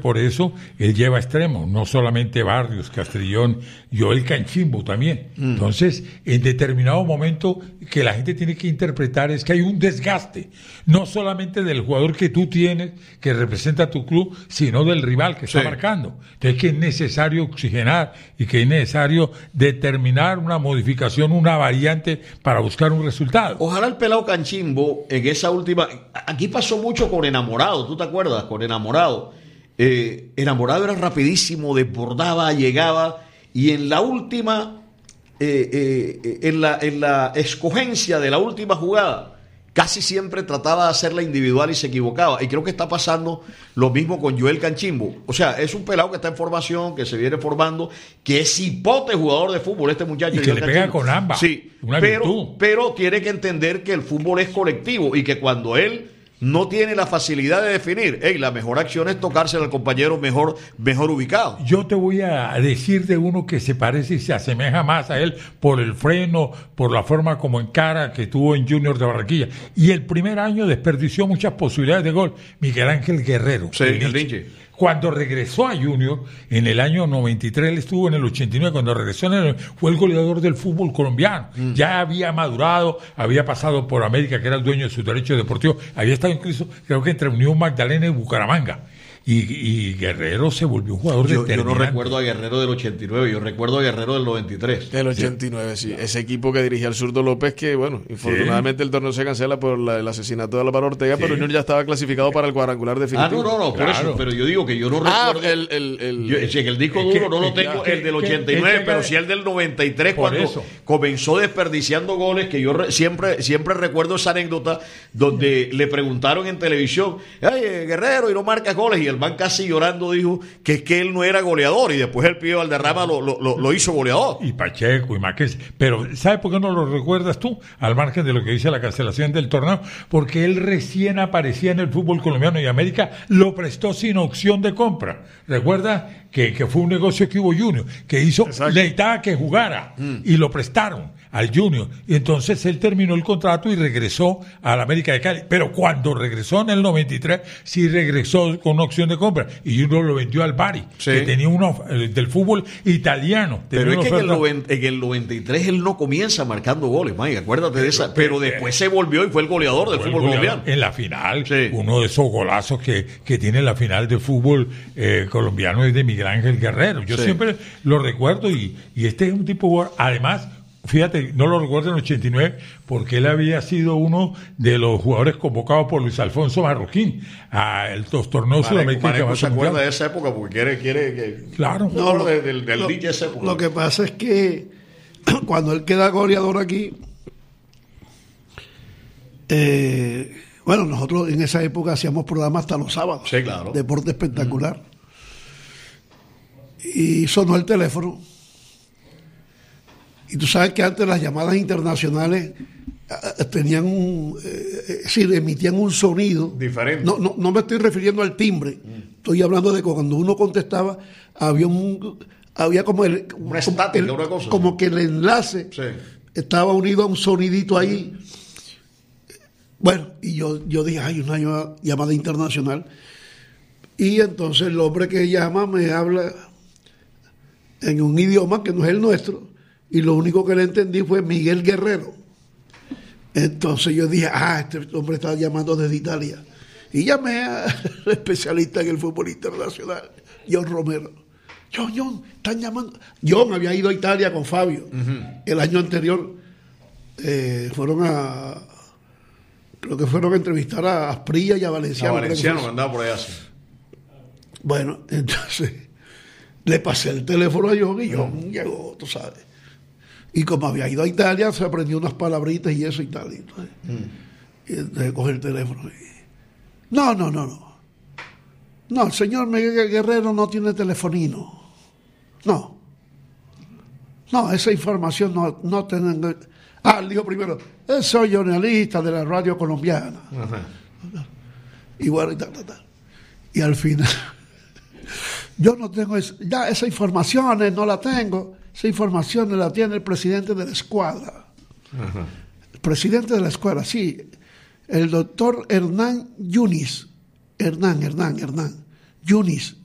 Por eso él lleva extremos, no solamente Barrios, Castrillón, Joel Cancimbo también. Entonces, en determinado momento que la gente tiene que interpretar es que hay un desgaste, no solamente del jugador que tú tienes, que representa a tu club, sino del rival que está marcando. Entonces, que es necesario oxigenar y que es necesario determinar una modificación, una variante para buscar un resultado. Ojalá el pelado Cancimbo en esa última... Aquí pasó mucho con Enamorado, ¿tú te acuerdas? Con Enamorado. Enamorado era rapidísimo, desbordaba, llegaba, y en la última, en la escogencia de la última jugada, casi siempre trataba de hacerla individual y se equivocaba. Y creo que está pasando lo mismo con Joel Cancimbo. O sea, es un pelado que está en formación, que se viene formando, que es hipote jugador de fútbol, este muchacho. Y que le pega con ambas. Sí, pero tiene que entender que el fútbol es colectivo y que cuando él no tiene la facilidad de definir, la mejor acción es tocársela al compañero mejor ubicado. Yo te voy a decir de uno que se parece y se asemeja más a él por el freno, por la forma como encara que tuvo en Junior de Barranquilla. Y el primer año desperdició muchas posibilidades de gol. Miguel Ángel Guerrero. Sí, el Linche. Cuando regresó a Junior, en el año 93, él estuvo en el 89, cuando regresó fue el goleador del fútbol colombiano. Ya había madurado, había pasado por América, que era el dueño de sus derechos deportivos, había estado incluso, creo que entre Unión Magdalena y Bucaramanga. Y Guerrero se volvió un jugador determinante. Yo no recuerdo a Guerrero del 89, yo recuerdo a Guerrero del 93. Del 89, sí. Ese equipo que dirigía el Zurdo López, que bueno, infortunadamente el torneo se cancela por el asesinato de Álvaro Ortega, pero Junior ya estaba clasificado para el cuadrangular definitivo. No, por eso, pero yo digo que yo no recuerdo. El disco duro no lo tengo, el del 89, pero sí el del 93, cuando comenzó desperdiciando goles, que yo siempre recuerdo esa anécdota donde le preguntaron en televisión, Guerrero, y no marcas goles, y el man casi llorando dijo que es que él no era goleador, y después el pibe Valderrama lo hizo goleador. Y Pacheco y Márquez. Pero ¿sabes por qué no lo recuerdas tú? Al margen de lo que dice la cancelación del torneo, porque él recién aparecía en el fútbol colombiano y América lo prestó sin opción de compra. ¿Recuerda? Que fue un negocio que hubo Junior, que necesitaba que jugara y lo prestaron al Junior, y entonces él terminó el contrato y regresó a la América de Cali, pero cuando regresó en el 93 sí regresó con una opción de compra y Junior lo vendió al Bari, que tenía uno del fútbol italiano. Pero es que en el 93 él no comienza marcando goles, Mike, acuérdate de esa, pero después se volvió y fue el goleador del fútbol colombiano. En la final, uno de esos golazos que tiene la final de fútbol colombiano es de Miguel Ángel Guerrero. Yo siempre lo recuerdo y este es un tipo, además, fíjate, no lo recuerdo en el 89 porque él había sido uno de los jugadores convocados por Luis Alfonso Marroquín a los torneos sudamericanos. Maneco se acuerda de esa época porque quiere que... Claro. No, del DJ esa época. Lo que pasa es que cuando él queda goleador aquí, bueno, nosotros en esa época hacíamos programas hasta los sábados. Sí, claro. Deporte espectacular. Y sonó el teléfono. Y tú sabes que antes las llamadas internacionales tenían emitían un sonido diferente. No me estoy refiriendo al timbre. Estoy hablando de que cuando uno contestaba había como una estática, una cosa. Como que el enlace estaba unido a un sonidito ahí. Bueno, y yo dije, una llamada internacional. Y entonces el hombre que llama me habla en un idioma que no es el nuestro, y lo único que le entendí fue Miguel Guerrero. Entonces yo dije, este hombre está llamando desde Italia. Y llamé al especialista en el fútbol internacional, John Romero. John, están llamando. John había ido a Italia con Fabio. El año anterior creo que fueron a entrevistar a Asprilla y a Valenciano. Valenciano andaba por allá. Sí. Bueno, entonces le pasé el teléfono a John y John llegó, tú sabes. Y como había ido a Italia, se aprendió unas palabritas y eso y tal. Y entonces coge el teléfono y... No, el señor Miguel Guerrero no tiene telefonino. No, esa información no tengo. Él dijo primero, soy jornalista de la radio colombiana. Y bueno, y al final, yo no tengo ya esa información, no la tengo. Esa información la tiene el presidente de la escuadra. El presidente de la escuadra, sí. El doctor Hernán Yunis. Hernán Yunis.